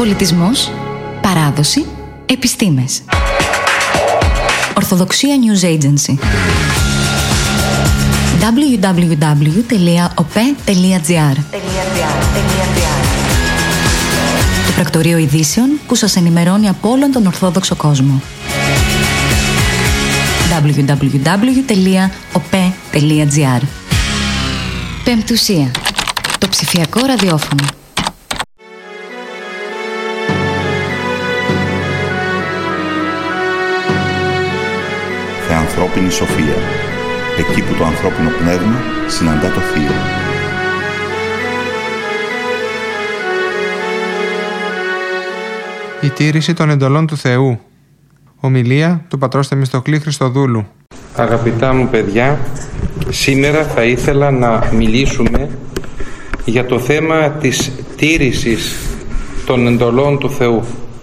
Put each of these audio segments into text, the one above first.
Πολιτισμός, παράδοση, επιστήμες. Ορθοδοξία News Agency. www.ope.gr. Το πρακτορείο ειδήσεων που σας ενημερώνει από όλον τον Ορθόδοξο κόσμο. www.ope.gr. Πεμπτουσία. Το ψηφιακό ραδιόφωνο. Θεανθρώπινη σοφία. Εκεί που το ανθρώπινο πνεύμα συναντά το θείο. Η τήρηση των εντολών του Θεού. Ομιλία του πατρός Θεμιστοκλή Χριστοδούλου. Αγαπητά μου παιδιά, σήμερα θα ήθελα να μιλήσουμε για το θέμα της τήρησης των εντολών του Θεού.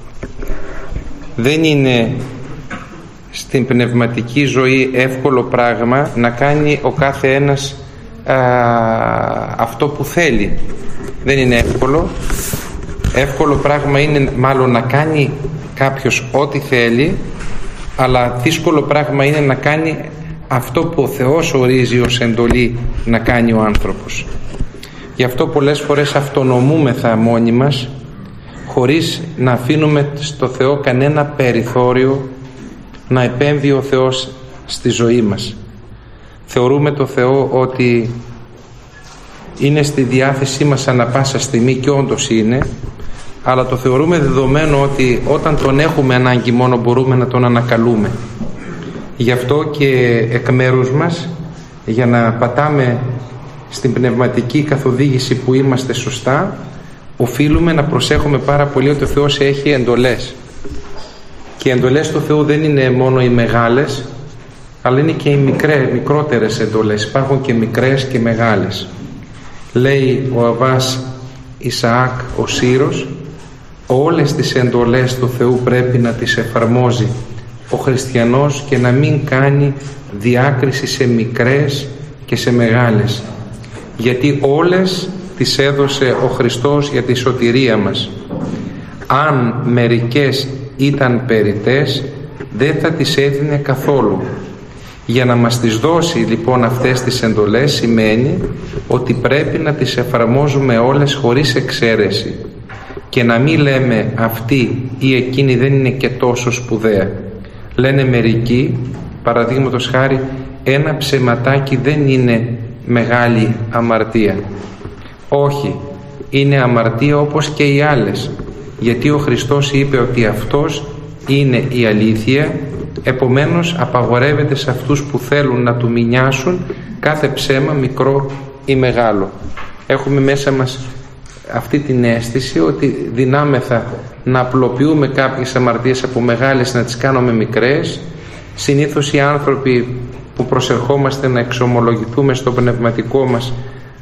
Δεν είναι στην πνευματική ζωή εύκολο πράγμα να κάνει ο κάθε ένας αυτό που θέλει. Δεν είναι εύκολο. Εύκολο πράγμα είναι μάλλον να κάνει κάποιος ό,τι θέλει, αλλά δύσκολο πράγμα είναι να κάνει αυτό που ο Θεός ορίζει ως εντολή να κάνει ο άνθρωπος. Γι' αυτό πολλές φορές αυτονομούμεθα μόνοι μας, χωρίς να αφήνουμε στο Θεό κανένα περιθώριο να επέμβει ο Θεός στη ζωή μας. Θεωρούμε το Θεό ότι είναι στη διάθεσή μας ανά πάσα στιγμή, και όντως είναι, αλλά το θεωρούμε δεδομένο ότι όταν τον έχουμε ανάγκη μόνο μπορούμε να τον ανακαλούμε. Γι' αυτό και εκ μέρους μας, για να πατάμε στην πνευματική καθοδήγηση που είμαστε σωστά, οφείλουμε να προσέχουμε πάρα πολύ ότι ο Θεός έχει εντολές. Και οι εντολές του Θεού δεν είναι μόνο οι μεγάλες, αλλά είναι και οι μικρότερες εντολές. Υπάρχουν και μικρές και μεγάλες. Λέει ο Αββάς Ισαάκ ο Σύρος, όλες τις εντολές του Θεού πρέπει να τις εφαρμόζει ο χριστιανός και να μην κάνει διάκριση σε μικρές και σε μεγάλες, γιατί όλες τις έδωσε ο Χριστός για τη σωτηρία μας. Αν μερικές ήταν περιττές, δεν θα τις έδινε καθόλου. Για να μας τις δώσει λοιπόν αυτές τις εντολές σημαίνει ότι πρέπει να τις εφαρμόζουμε όλες χωρίς εξαίρεση και να μην λέμε αυτή ή εκείνη δεν είναι και τόσο σπουδαία. Λένε μερικοί, παραδείγματος χάρη, ένα ψεματάκι δεν είναι μεγάλη αμαρτία. Όχι, είναι αμαρτία όπως και οι άλλες, γιατί ο Χριστός είπε ότι αυτός είναι η αλήθεια, επομένως απαγορεύεται σε αυτούς που θέλουν να του μηνιάσουν κάθε ψέμα, μικρό ή μεγάλο. Έχουμε μέσα μας αυτή την αίσθηση ότι δυνάμεθα να απλοποιούμε κάποιες αμαρτίες από μεγάλες, να τις κάνουμε μικρές. Συνήθως οι άνθρωποι που προσερχόμαστε να εξομολογηθούμε στο πνευματικό μας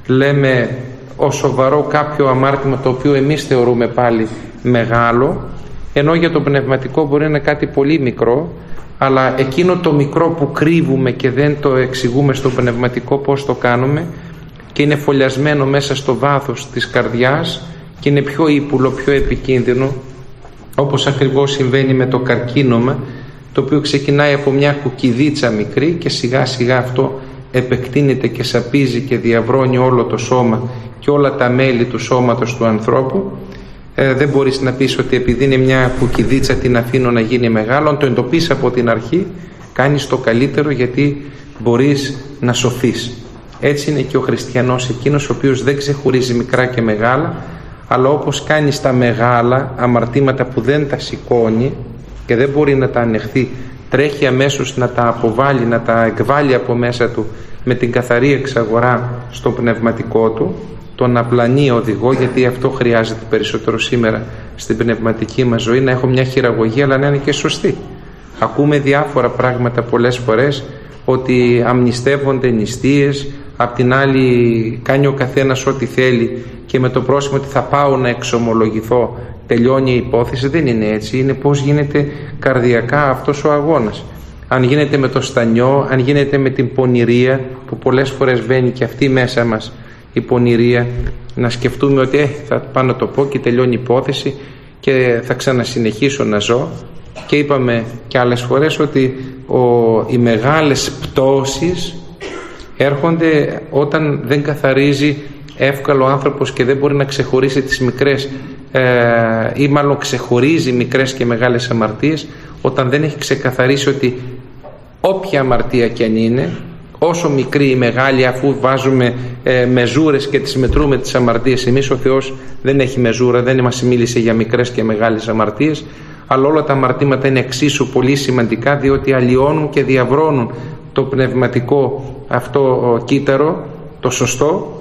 λέμε ως σοβαρό κάποιο αμάρτημα το οποίο εμείς θεωρούμε πάλι μεγάλο, ενώ για το πνευματικό μπορεί να είναι κάτι πολύ μικρό, αλλά εκείνο το μικρό που κρύβουμε και δεν το εξηγούμε στο πνευματικό πώς το κάνουμε και είναι φωλιασμένο μέσα στο βάθος της καρδιάς και είναι πιο ύπουλο, πιο επικίνδυνο, όπως ακριβώς συμβαίνει με το καρκίνωμα, το οποίο ξεκινάει από μια κουκκιδίτσα μικρή και σιγά σιγά αυτό επεκτείνεται και σαπίζει και διαβρώνει όλο το σώμα και όλα τα μέλη του σώματος του ανθρώπου. Δεν μπορείς να πεις ότι επειδή είναι μια κουκκιδίτσα την αφήνω να γίνει μεγάλο. Αν το εντοπίσεις από την αρχή, κάνεις το καλύτερο, γιατί μπορείς να σωθείς. Έτσι είναι και ο χριστιανός, εκείνος ο οποίος δεν ξεχωρίζει μικρά και μεγάλα, αλλά όπως κάνει στα μεγάλα αμαρτήματα που δεν τα σηκώνει και δεν μπορεί να τα ανεχθεί, τρέχει αμέσως να τα αποβάλει, να τα εκβάλει από μέσα του με την καθαρή εξαγορά στο πνευματικό του, τον απλανή οδηγό, γιατί αυτό χρειάζεται περισσότερο σήμερα στην πνευματική μας ζωή, να έχω μια χειραγωγία αλλά να είναι και σωστή. Ακούμε διάφορα πράγματα πολλές φορές, ότι αμνηστεύονται νηστείες, απ' την άλλη κάνει ο καθένας ό,τι θέλει και με το πρόσημο ότι θα πάω να εξομολογηθώ τελειώνει η υπόθεση. Δεν είναι έτσι. Είναι πώς γίνεται καρδιακά αυτός ο αγώνας. Αν γίνεται με το στανιό, αν γίνεται με την πονηρία, που πολλές φορές βαίνει και αυτή μέσα μας η πονηρία, να σκεφτούμε ότι θα πάω να το πω και τελειώνει η υπόθεση, και θα ξανασυνεχίσω να ζω. Και είπαμε και άλλες φορές ότι οι μεγάλες πτώσεις έρχονται όταν δεν καθαρίζει εύκολο ο άνθρωπος και δεν μπορεί να ξεχωρίσει τις μικρές ή μάλλον ξεχωρίζει μικρές και μεγάλες αμαρτίες, όταν δεν έχει ξεκαθαρίσει ότι όποια αμαρτία και αν είναι, όσο μικρή ή μεγάλη, αφού βάζουμε μεζούρες και τις μετρούμε τις αμαρτίες εμείς, ο Θεός δεν έχει μεζούρα, δεν μας μίλησε για μικρές και μεγάλες αμαρτίες, αλλά όλα τα αμαρτήματα είναι εξίσου πολύ σημαντικά, διότι αλλοιώνουν και διαβρώνουν το πνευματικό αυτό κύτταρο, το σωστό,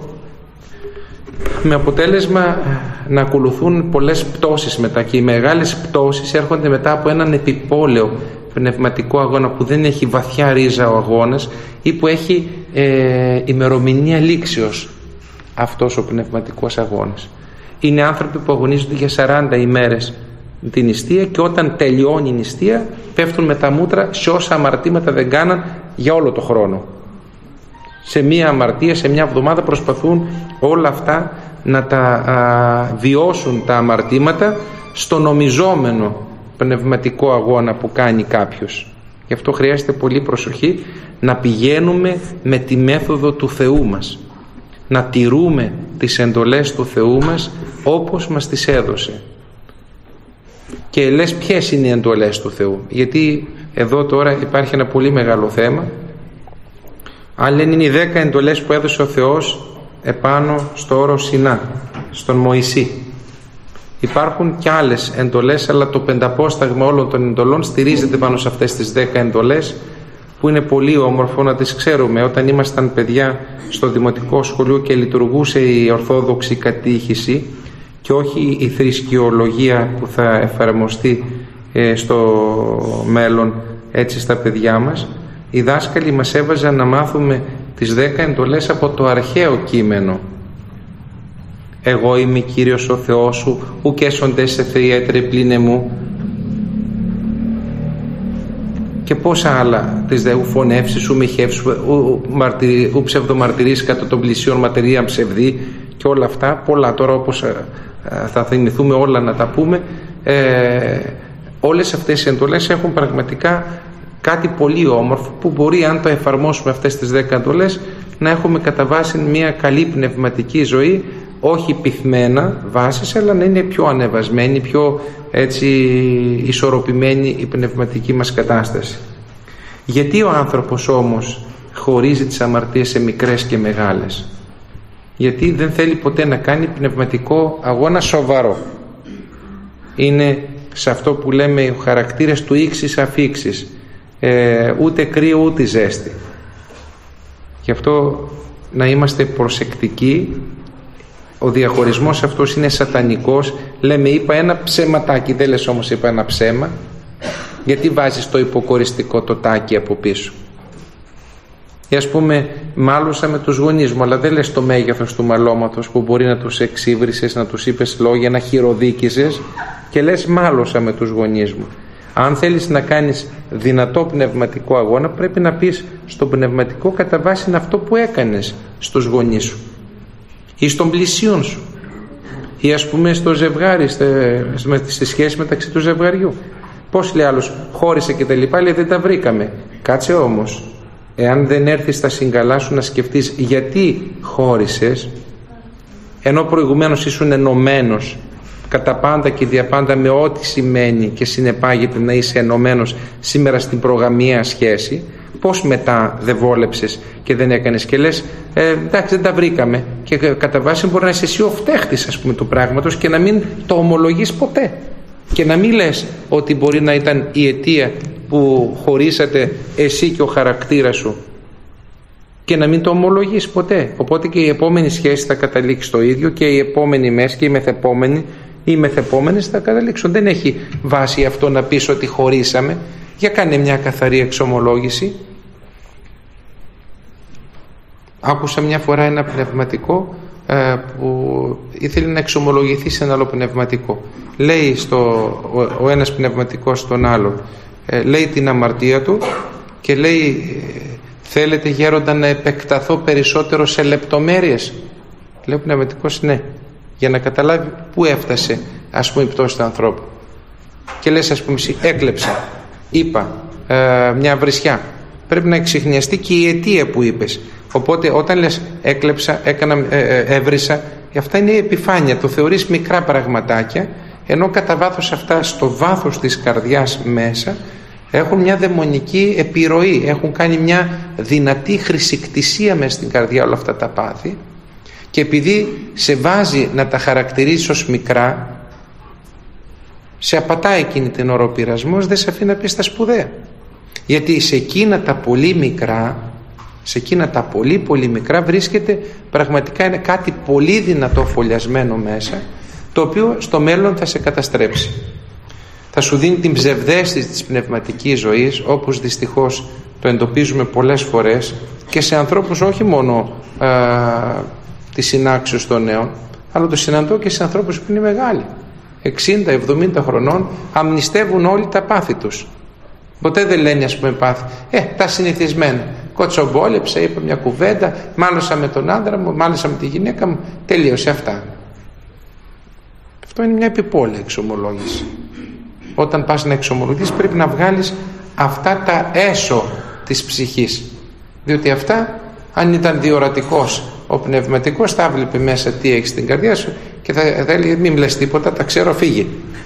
με αποτέλεσμα να ακολουθούν πολλές πτώσεις μετά, και οι μεγάλες πτώσεις έρχονται μετά από έναν επιπόλαιο πνευματικό αγώνα που δεν έχει βαθιά ρίζα ο αγώνας ή που έχει ημερομηνία λήξεως αυτός ο πνευματικός αγώνας. Είναι άνθρωποι που αγωνίζονται για 40 ημέρες την νηστεία και όταν τελειώνει η νηστεία πέφτουν με τα μούτρα σε όσα αμαρτήματα δεν κάναν για όλο το χρόνο. Σε μία αμαρτία, σε μια εβδομάδα προσπαθούν όλα αυτά να τα βιώσουν τα αμαρτήματα στο νομιζόμενο πνευματικό αγώνα που κάνει κάποιος. Γι' αυτό χρειάζεται πολύ προσοχή να πηγαίνουμε με τη μέθοδο του Θεού μας, να τηρούμε τις εντολές του Θεού μας όπως μας τις έδωσε. Και λες ποιες είναι οι εντολές του Θεού, γιατί εδώ τώρα υπάρχει ένα πολύ μεγάλο θέμα. Αν λένε είναι οι 10 εντολές που έδωσε ο Θεός επάνω στο όρο Σινά, στον Μωυσή. Υπάρχουν και άλλες εντολές, αλλά το πενταπόσταγμα όλων των εντολών στηρίζεται πάνω σε αυτές τις 10 εντολές, που είναι πολύ όμορφο να τις ξέρουμε. Όταν ήμασταν παιδιά στο δημοτικό σχολείο και λειτουργούσε η ορθόδοξη κατήχηση και όχι η θρησκειολογία που θα εφαρμοστεί στο μέλλον έτσι στα παιδιά μας, οι δάσκαλοι μας έβαζαν να μάθουμε τις 10 εντολές από το αρχαίο κείμενο. «Εγώ είμαι Κύριος ο Θεός σου, ουκ έσονται σε θεϊέτρε πλήνε μου». Και πόσα άλλα, τις δε ουφωνεύσεις, ου μοιχεύσεις, ου ψευδομαρτυρείς κατά των πλησίων ματερία ψευδή και όλα αυτά, πολλά τώρα όπως θα θυμηθούμε όλα να τα πούμε. Όλες αυτές οι εντολές έχουν πραγματικά κάτι πολύ όμορφο που μπορεί, αν το εφαρμόσουμε αυτές τις 10 εντολές, να έχουμε κατά βάση μια καλή πνευματική ζωή, όχι πυθμένα βάσεις, αλλά να είναι πιο ανεβασμένη, πιο έτσι ισορροπημένη η πνευματική μας κατάσταση. Γιατί ο άνθρωπος όμως χωρίζει τις αμαρτίες σε μικρές και μεγάλες? Γιατί δεν θέλει ποτέ να κάνει πνευματικό αγώνα σοβαρό. Είναι σε αυτό που λέμε οι χαρακτήρες του ίξης αφίξης, ούτε κρύο ούτε ζέστη. Γι' αυτό να είμαστε προσεκτικοί. Ο διαχωρισμός αυτός είναι σατανικός. Λέμε είπα ένα ψεματάκι, δεν λες όμως είπα ένα ψέμα. Γιατί βάζεις το υποκοριστικό το τάκι από πίσω? Ή ας πούμε μάλωσα με τους γονείς μου, αλλά δεν λες το μέγεθος του μαλώματος που μπορεί να τους εξύβρισες, να τους είπες λόγια, να χειροδίκησες, και λες μάλωσα με τους γονείς μου. Αν θέλεις να κάνεις δυνατό πνευματικό αγώνα, πρέπει να πεις στον πνευματικό κατά βάση αυτό που έκανες στους γονείς σου ή στον πλησίον σου, ή ας πούμε στο ζευγάρι, στη σχέση μεταξύ του ζευγαριού. Πώς λέει άλλος, χώρισε και τα λοιπά, λέει δεν τα βρήκαμε. Κάτσε όμως, εάν δεν έρθεις στα συγκαλά σου να σκεφτείς γιατί χώρισες, ενώ προηγουμένως ήσουν ενωμένος κατά πάντα και διαπάντα με ό,τι σημαίνει και συνεπάγεται να είσαι ενωμένος σήμερα στην προγαμία σχέση, πώς μετά δεν βόλεψες και δεν έκανες και λες εντάξει δεν τα βρήκαμε, και κατά βάση μπορεί να είσαι εσύ ο φταίχτης ας πούμε του πράγματος και να μην το ομολογείς ποτέ και να μην λες ότι μπορεί να ήταν η αιτία που χωρίσατε εσύ και ο χαρακτήρας σου και να μην το ομολογείς ποτέ. Οπότε και η επόμενη σχέση θα καταλήξει στο ίδιο και η επόμενη μέση και η μεθεπόμενη, οι μεθεπόμενες θα καταλήξουν. Δεν έχει βάση αυτό να πεις ότι χωρίσαμε. Για κάνε μια καθαρή εξομολόγηση. Άκουσα μια φορά ένα πνευματικό που ήθελε να εξομολογηθεί σε ένα άλλο πνευματικό. Λέει ο ένας πνευματικός στον άλλον, λέει την αμαρτία του και λέει θέλετε γέροντα να επεκταθώ περισσότερο σε λεπτομέρειες? Λέει ο πνευματικός ναι, για να καταλάβει πού έφτασε ας πούμε η πτώση του ανθρώπου. Και λες, ας πούμε, έκλεψα, είπα μια βρισιά. Πρέπει να εξιχνιαστεί και η αιτία που είπες. Οπότε όταν λες έκλεψα, έβρισα, αυτά είναι η επιφάνεια, το θεωρείς μικρά πραγματάκια, ενώ κατά βάθος αυτά στο βάθος της καρδιάς μέσα έχουν μια δαιμονική επιρροή, έχουν κάνει μια δυνατή χρησικτησία μέσα στην καρδιά όλα αυτά τα πάθη, και επειδή σε βάζει να τα χαρακτηρίζεις ως μικρά, σε απατάει εκείνη την ώρα ο πειρασμός, δεν σε αφήνει να πεις τα σπουδαία. Γιατί σε εκείνα τα πολύ μικρά, σε εκείνα τα πολύ πολύ μικρά βρίσκεται πραγματικά είναι κάτι πολύ δυνατό φωλιασμένο μέσα, το οποίο στο μέλλον θα σε καταστρέψει. Θα σου δίνει την ψευδαίσθηση της πνευματικής ζωής, όπως δυστυχώς το εντοπίζουμε πολλές φορές και σε ανθρώπους όχι μόνο της συνάξεως των νέων, αλλά το συναντώ και σε ανθρώπους που είναι μεγάλοι, 60-70 χρονών, αμνηστεύουν όλοι τα πάθη τους. Ποτέ δεν λένε, ας πούμε, πάθη. Τα συνηθισμένα. Κοτσομπόλεψα, είπα μια κουβέντα, μάλωσα με τον άντρα μου, μάλωσα με τη γυναίκα μου, τελείωσε, αυτά. Αυτό είναι μια επιπόλαια εξομολόγηση. Όταν πας να εξομολογήσεις πρέπει να βγάλεις αυτά τα έσω της ψυχής, διότι αυτά, αν ήταν διορατικός ο πνευματικός, θα βλέπει μέσα τι έχεις στην καρδιά σου και θα έλεγε μην λες τίποτα, τα ξέρω, φύγε.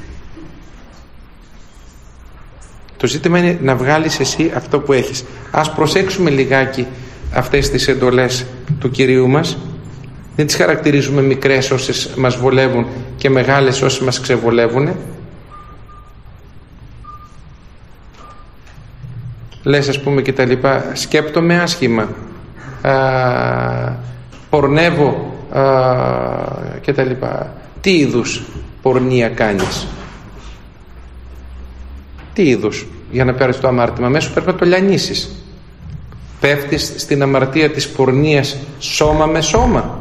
Το ζήτημα είναι να βγάλεις εσύ αυτό που έχεις. Ας προσέξουμε λιγάκι αυτές τις εντολές του Κυρίου μας. Δεν τις χαρακτηρίζουμε μικρές όσες μας βολεύουν και μεγάλες όσες μας ξεβολεύουν. Λες, ας πούμε, και τα λοιπά, σκέπτομαι άσχημα, πορνεύω και τα λοιπά. Τι είδους πορνεία κάνεις? Τι είδους? Για να πάρεις το αμάρτημα μέσα πρέπει να το λιανίσεις. Πέφτεις στην αμαρτία της πορνείας σώμα με σώμα.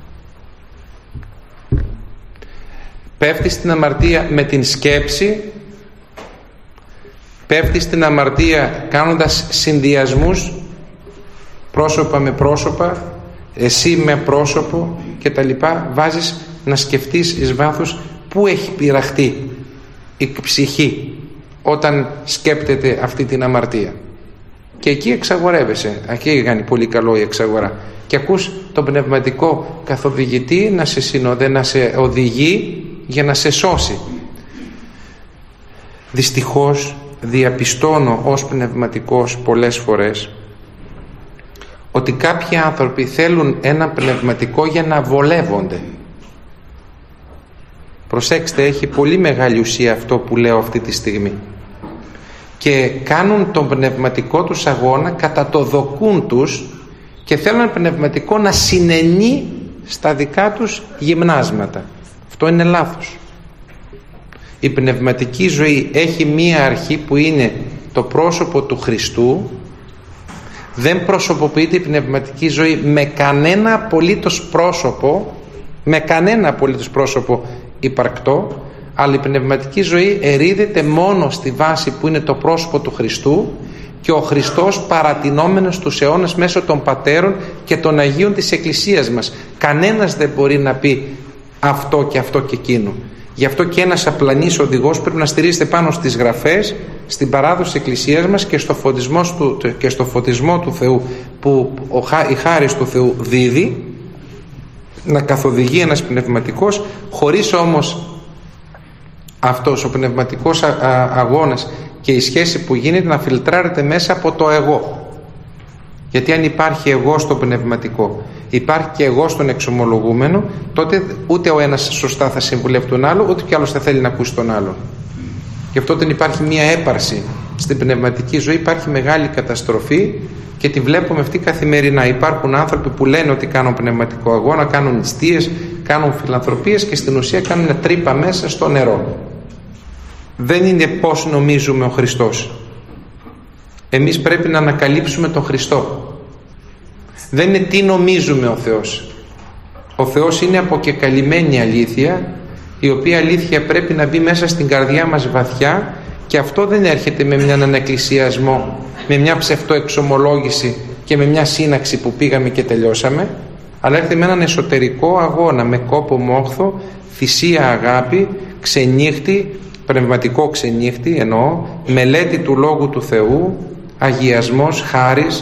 Πέφτεις στην αμαρτία με την σκέψη. Πέφτεις στην αμαρτία κάνοντας συνδυασμούς, πρόσωπα με πρόσωπα, εσύ με πρόσωπο και τα λοιπά. Βάζεις να σκεφτείς εις βάθος πού έχει πειραχτεί η ψυχή όταν σκέπτεται αυτή την αμαρτία, και εκεί εξαγορεύεσαι. Εκεί κάνει πολύ καλό η εξαγορά και ακούς τον πνευματικό καθοδηγητή να σε συνοδεύει, να σε οδηγεί για να σε σώσει. Δυστυχώς διαπιστώνω ως πνευματικός πολλές φορές ότι κάποιοι άνθρωποι θέλουν ένα πνευματικό για να βολεύονται. Προσέξτε, έχει πολύ μεγάλη ουσία αυτό που λέω αυτή τη στιγμή, και κάνουν τον πνευματικό τους αγώνα κατά το δοκούν τους και θέλουν ένα πνευματικό να συνενεί στα δικά τους γυμνάσματα. Αυτό είναι λάθος. Η πνευματική ζωή έχει μία αρχή που είναι το πρόσωπο του Χριστού. Δεν προσωποποιείται η πνευματική ζωή με κανένα απολύτως πρόσωπο, με κανένα απολύτως πρόσωπο υπαρκτό, αλλά η πνευματική ζωή ερείδεται μόνο στη βάση που είναι το πρόσωπο του Χριστού και ο Χριστός παρατηνόμενος στους αιώνες μέσω των πατέρων και των Αγίων της Εκκλησίας μας. Κανένας δεν μπορεί να πει αυτό και αυτό και εκείνο. Γι' αυτό και ένας απλανής οδηγός πρέπει να στηρίζεται πάνω στις γραφές, στην παράδοση της Εκκλησίας μας και στο φωτισμό του Θεού που η χάρις του Θεού δίδει, να καθοδηγεί ένας πνευματικός, χωρίς όμως αυτός ο πνευματικός αγώνας και η σχέση που γίνεται να φιλτράρεται μέσα από το εγώ. Γιατί αν υπάρχει εγώ στο πνευματικό, υπάρχει και εγώ στον εξομολογούμενο, τότε ούτε ο ένας σωστά θα συμβουλεύει τον άλλο, ούτε κι άλλος θα θέλει να ακούσει τον άλλον. Γι' αυτό όταν υπάρχει μια έπαρση στην πνευματική ζωή, υπάρχει μεγάλη καταστροφή και τη βλέπουμε αυτή καθημερινά. Υπάρχουν άνθρωποι που λένε ότι κάνουν πνευματικό αγώνα, κάνουν νηστείες, κάνουν φιλανθρωπίες και στην ουσία κάνουν μια τρύπα μέσα στο νερό. Δεν είναι πώς νομίζουμε ο Χριστός. Εμείς πρέπει να ανακαλύψουμε τον Χριστό. Δεν είναι τι νομίζουμε ο Θεός. Ο Θεός είναι αποκεκαλυμμένη αλήθεια, η οποία αλήθεια πρέπει να μπει μέσα στην καρδιά μας βαθιά, και αυτό δεν έρχεται με έναν εκκλησιασμό, με μια ψευτοεξομολόγηση και με μια σύναξη που πήγαμε και τελειώσαμε, αλλά έρχεται με έναν εσωτερικό αγώνα, με κόπο μόχθο, θυσία, αγάπη, ξενύχτη, πνευματικό ξενύχτη εννοώ, μελέτη του Λόγου του Θεού, αγιασμός, χάρις,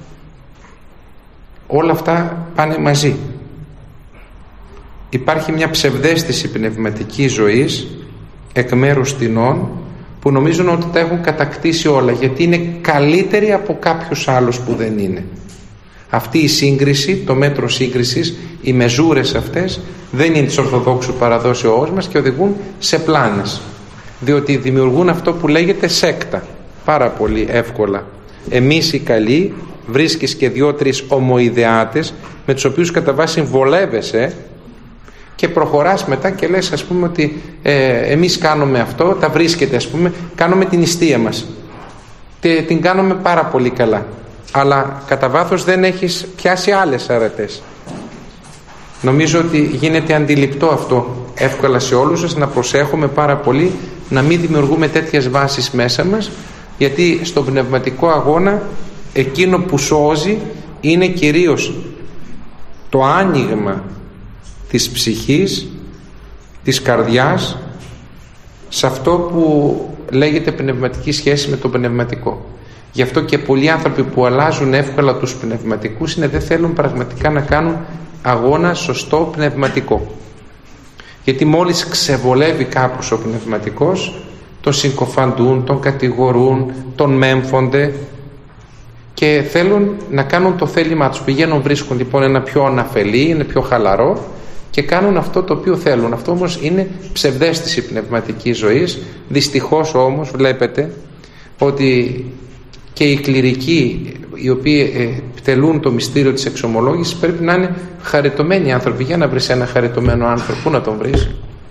όλα αυτά πάνε μαζί. Υπάρχει μια ψευδαίσθηση πνευματικής ζωής εκ μέρους τινών που νομίζουν ότι τα έχουν κατακτήσει όλα, γιατί είναι καλύτεροι από κάποιους άλλους που δεν είναι. Αυτή η σύγκριση, το μέτρο σύγκρισης, οι μεζούρες αυτές δεν είναι της Ορθοδόξου παραδόσεώς μας και οδηγούν σε πλάνες, διότι δημιουργούν αυτό που λέγεται σέκτα πάρα πολύ εύκολα. Εμείς οι καλοί, βρίσκεις και 2-3 ομοειδεάτες με τους οποίους κατά βάση βολεύεσαι και προχωράς μετά και λες, ας πούμε, ότι εμείς κάνουμε αυτό, τα βρίσκεται, ας πούμε, κάνουμε την νηστεία μας, την κάνουμε πάρα πολύ καλά, αλλά κατά βάθος δεν έχεις πιάσει άλλες αρετές. Νομίζω ότι γίνεται αντιληπτό αυτό εύκολα σε όλους σας, να προσέχουμε πάρα πολύ να μην δημιουργούμε τέτοιες βάσεις μέσα μας, γιατί στον πνευματικό αγώνα εκείνο που σώζει είναι κυρίως το άνοιγμα της ψυχής, της καρδιάς, σε αυτό που λέγεται πνευματική σχέση με το πνευματικό. Γι' αυτό και πολλοί άνθρωποι που αλλάζουν εύκολα τους πνευματικούς δεν θέλουν πραγματικά να κάνουν αγώνα σωστό πνευματικό. Γιατί μόλις ξεβολεύει κάπως ο πνευματικός, τον συκοφαντούν, τον κατηγορούν, τον μέμφονται και θέλουν να κάνουν το θέλημά τους. Πηγαίνουν, βρίσκουν λοιπόν ένα πιο αναφελή, είναι πιο χαλαρό και κάνουν αυτό το οποίο θέλουν. Αυτό όμως είναι ψευδαίσθηση πνευματικής ζωής. Δυστυχώς όμως βλέπετε ότι και οι κληρικοί οι οποίοι τελούν το μυστήριο της εξομολόγησης πρέπει να είναι χαριτωμένοι άνθρωποι. Για να βρεις ένα χαριτωμένο άνθρωπο, πού να τον βρεις?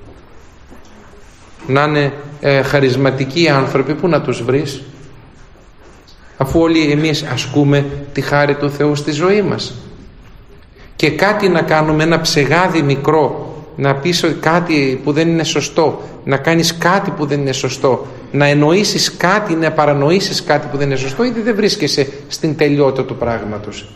Να είναι χαρισματικοί άνθρωποι, πού να τους βρεις? Αφού όλοι εμείς ασκούμε τη χάρη του Θεού στη ζωή μας. Και κάτι να κάνουμε, ένα ψεγάδι μικρό, να πεις κάτι που δεν είναι σωστό, να κάνεις κάτι που δεν είναι σωστό, να εννοήσεις κάτι, να παρανοήσεις κάτι που δεν είναι σωστό, ήδη δεν βρίσκεσαι στην τελειότητα του πράγματος.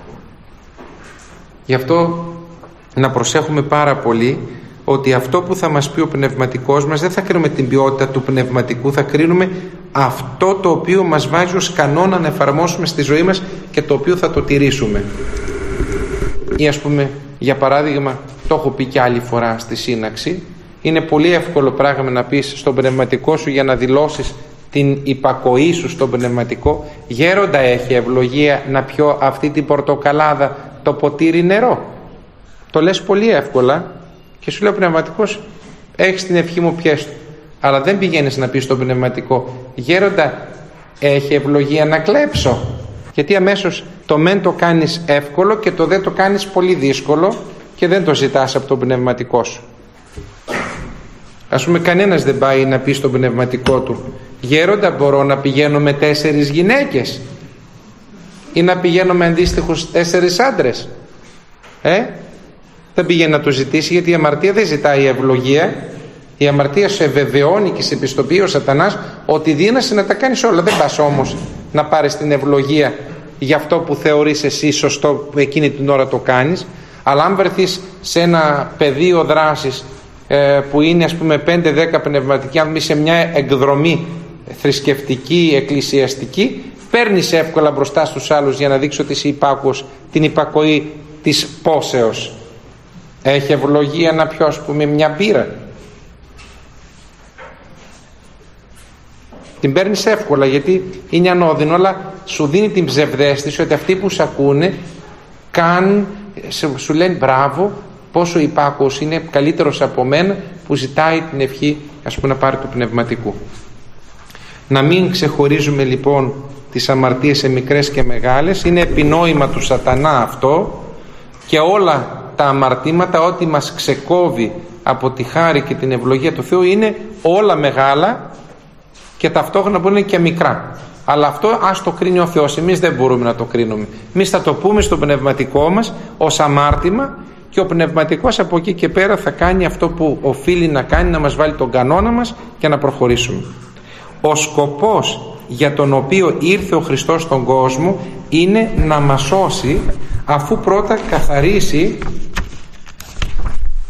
Γι' αυτό να προσέχουμε πάρα πολύ ότι αυτό που θα μας πει ο πνευματικός μας, δεν θα κρίνουμε την ποιότητα του πνευματικού, θα κρίνουμε αυτό το οποίο μας βάζει ως κανόνα να εφαρμόσουμε στη ζωή μας και το οποίο θα το τηρήσουμε. Ή ας πούμε, για παράδειγμα, το έχω πει και άλλη φορά στη σύναξη, είναι πολύ εύκολο πράγμα να πεις στον πνευματικό σου για να δηλώσεις την υπακοή σου στον πνευματικό, γέροντα, έχει ευλογία να πιω αυτή την πορτοκαλάδα το ποτήρι νερό? Το λες πολύ εύκολα και σου λέει ο πνευματικός, έχεις την ευχή μου, πιες το. Αλλά δεν πηγαίνεις να πεις στον πνευματικό, γέροντα, έχει ευλογία να κλέψω? Γιατί αμέσως το μεν το κάνεις εύκολο και το δεν το κάνεις πολύ δύσκολο και δεν το ζητάς από τον πνευματικό σου. Ας πούμε, κανένας δεν πάει να πει στον πνευματικό του, γέροντα, μπορώ να πηγαίνω με 4 γυναίκες ή να πηγαίνω με αντίστοιχους 4 άντρες? Δεν πήγαινε να το ζητήσει, γιατί η αμαρτία δεν ζητάει ευλογία. Η αμαρτία σε βεβαιώνει και σε πιστοποιεί ο σατανάς ότι δύνασαι να τα κάνεις όλα. Δεν πας όμως να πάρεις την ευλογία για αυτό που θεωρείς εσύ σωστό, εκείνη την ώρα το κάνεις. Αλλά αν βρεθείς σε ένα πεδίο δράσης που είναι, ας πούμε, 5-10 πνευματικοί, αν είσαι σε μια εκδρομή θρησκευτική, εκκλησιαστική, παίρνεις εύκολα μπροστά στους άλλους για να δείξεις ότι είσαι υπάκουος, την υπακοή της πόσεως. Έχει ευλογία να πιω, ας πούμε, μια μπύρα? Την παίρνεις εύκολα γιατί είναι ανώδυνο, αλλά σου δίνει την ψευδαίσθηση ότι αυτοί που σε ακούνε κάνουν, σου λένε μπράβο, πόσο υπάκουος είναι, καλύτερος από μένα που ζητάει την ευχή, ας πούμε, να πάρει του πνευματικού. Να μην ξεχωρίζουμε λοιπόν τις αμαρτίες σε μικρές και μεγάλες. Είναι επινόημα του σατανά αυτό, και όλα τα αμαρτήματα, ό,τι μας ξεκόβει από τη χάρη και την ευλογία του Θεού, είναι όλα μεγάλα και ταυτόχρονα μπορεί να είναι και μικρά. Αλλά αυτό ας το κρίνει ο Θεός, εμείς δεν μπορούμε να το κρίνουμε. Εμείς θα το πούμε στο πνευματικό μας ως αμάρτημα και ο πνευματικός από εκεί και πέρα θα κάνει αυτό που οφείλει να κάνει, να μας βάλει τον κανόνα μας και να προχωρήσουμε. Ο σκοπός για τον οποίο ήρθε ο Χριστός στον κόσμο είναι να μας σώσει, αφού πρώτα καθαρίσει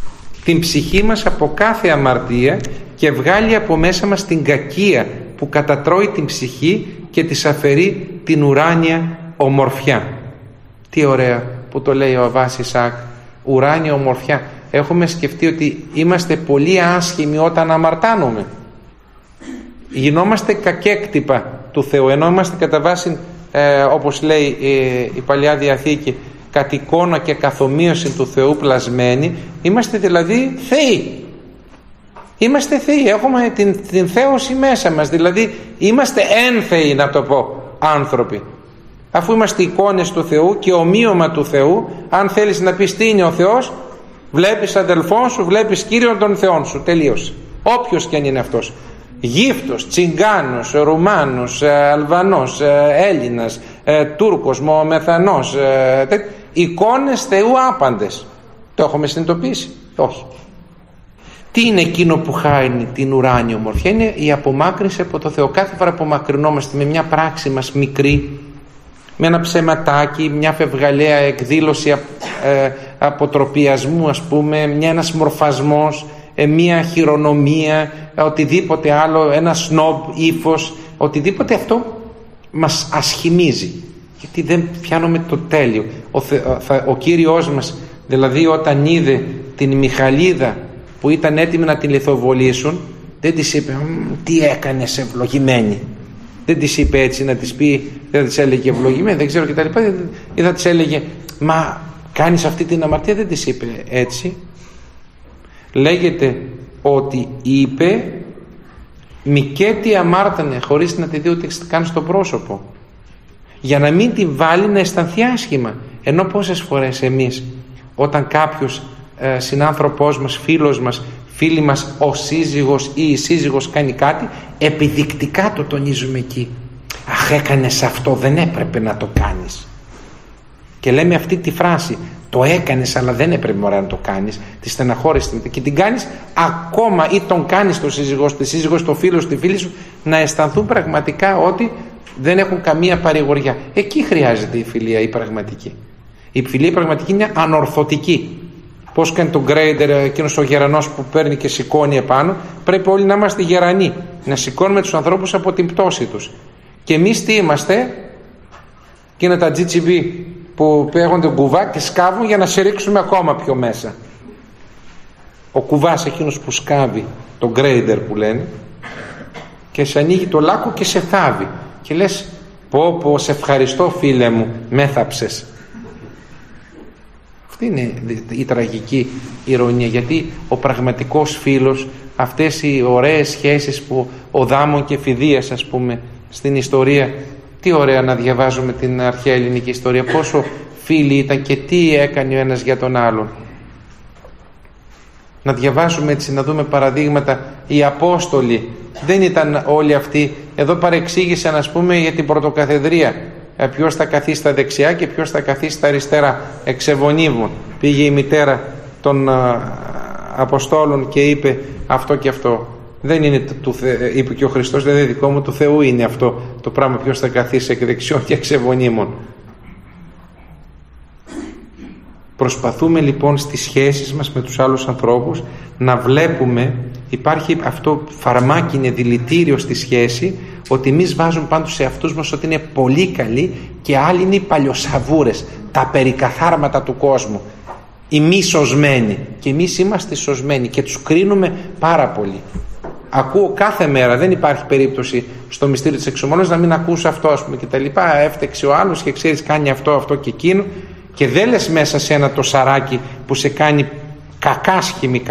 την ψυχή μας από κάθε αμαρτία και βγάλει από μέσα μας την κακία που κατατρώει την ψυχή και της αφαιρεί την ουράνια ομορφιά. Τι ωραία που το λέει ο Αββάς Ισαάκ, ουράνια ομορφιά. Έχουμε σκεφτεί ότι είμαστε πολύ άσχημοι όταν αμαρτάνουμε. Γινόμαστε κακέκτυπα του Θεού, ενώ είμαστε κατά βάση, όπως λέει η Παλιά Διαθήκη, κατ' εικόνα και καθομοίωση του Θεού πλασμένοι. Είμαστε δηλαδή θεοί. Είμαστε θεοί, έχουμε την θέωση μέσα μας, δηλαδή είμαστε ένθεοι, να το πω, άνθρωποι. Αφού είμαστε εικόνες του Θεού και ομοίωμα του Θεού, αν θέλεις να πεις τι είναι ο Θεός, βλέπεις αδελφόν σου, βλέπεις Κύριον των Θεών σου, τελείωσε. Όποιος και αν είναι αυτός. Γύφτος, Τσιγκάνος, Ρουμάνος, Αλβανός, Έλληνας, Τούρκος, Μωμεθανός, εικόνες Θεού άπαντες. Το έχουμε συνειδητοποιήσει? Όχι. Τι είναι εκείνο που χάνει την ουράνια ομορφιά? Είναι η απομάκρυνση από το Θεό. Κάθε φορά απομακρυνόμαστε με μια πράξη μας μικρή, με ένα ψεματάκι, μια φευγαλαία εκδήλωση αποτροπιασμού, ας πούμε, ένας μορφασμός, μια χειρονομία, οτιδήποτε άλλο, ένα σνόμπ ύφος, οτιδήποτε, αυτό μας ασχημίζει, γιατί δεν πιάνουμε το τέλειο. Ο Κύριος μας δηλαδή, όταν είδε την Μιχαλίδα που ήταν έτοιμη να την λιθοβολήσουν, δεν της είπε τι έκανες ευλογημένη, δεν της είπε έτσι, να της πει, δεν της έλεγε ευλογημένη, δεν ξέρω κτλ, ή θα της έλεγε μα κάνεις αυτή την αμαρτία, δεν της είπε έτσι. Λέγεται ότι είπε μικέτη αμάρτανε, χωρίς να τη δει ούτε καν στο πρόσωπο, για να μην τη βάλει να αισθανθεί άσχημα. Ενώ πόσες φορές εμείς, όταν κάποιος συνάνθρωπός μας, φίλος μας, φίλη μας, ο σύζυγος ή η σύζυγος κάνει κάτι, επιδεικτικά το τονίζουμε εκεί. Αχ, έκανες αυτό, δεν έπρεπε να το κάνεις. Και λέμε αυτή τη φράση, το έκανες αλλά δεν έπρεπε μωρά να το κάνεις, τη στεναχώρησες και την κάνεις ακόμα, ή τον κάνεις το σύζυγό σου, τη σύζυγό σου, το φίλο σου, τη φίλη σου, να αισθανθούν πραγματικά ότι δεν έχουν καμία παρηγοριά. Εκεί χρειάζεται η φιλία η πραγματική. Η φιλία η πραγματική είναι ανορθωτική. Πώς κάνει τον Γκρέιντερ, εκείνος ο γερανός που παίρνει και σηκώνει επάνω? Πρέπει όλοι να είμαστε γερανοί, να σηκώνουμε τους ανθρώπους από την πτώση τους. Και εμείς τι είμαστε? Και είναι τα GGB που παίρνουν κουβά και σκάβουν για να σε ρίξουμε ακόμα πιο μέσα. Ο κουβάς εκείνος που σκάβει, τον Γκρέιντερ που λένε, και σε ανοίγει το λάκκο και σε θάβει και λες πω σε ευχαριστώ φίλε μου, με θάψες. Αυτή είναι η τραγική ηρωνία, γιατί ο πραγματικός φίλος, αυτές οι ωραίες σχέσεις που ο Δάμων και Φιδίας, ας πούμε, στην ιστορία, τι ωραία να διαβάζουμε την αρχαία ελληνική ιστορία, πόσο φίλοι ήταν και τι έκανε ο ένας για τον άλλον. Να διαβάσουμε έτσι, να δούμε παραδείγματα. Οι Απόστολοι δεν ήταν όλοι αυτοί. Εδώ παρεξήγησαν, ας πούμε, για την πρωτοκαθεδρία. Ποιος θα καθίσει στα δεξιά και ποιος θα καθίσει στα αριστερά. Εξεβονίβων. Πήγε η μητέρα των Αποστόλων και είπε αυτό και αυτό. Δεν είναι είπε και ο Χριστός, δεν είναι δικό μου, του Θεού είναι αυτό το πράγμα, ποιος θα καθίσει εκ δεξιών και εξεβονίμων. Προσπαθούμε λοιπόν στις σχέσεις μας με τους άλλους ανθρώπους να βλέπουμε, υπάρχει αυτό φαρμάκι, είναι δηλητήριο στη σχέση, ότι εμείς βάζουμε πάντως σε αυτούς μας ότι είναι πολύ καλοί και άλλοι είναι οι παλιοσαβούρες, τα περικαθάρματα του κόσμου, οι μη σωσμένοι, και εμείς είμαστε σωσμένοι και τους κρίνουμε πάρα πολύ. Ακούω κάθε μέρα, δεν υπάρχει περίπτωση στο μυστήριο της εξομολόγησης να μην ακούς αυτό, ας πούμε, και τα λοιπά. Έφτεξε ο άλλος και ξέρεις κάνει αυτό και εκείνο, και δεν λες μέσα σε ένα το σαράκι που σε κάνει κακάσχημη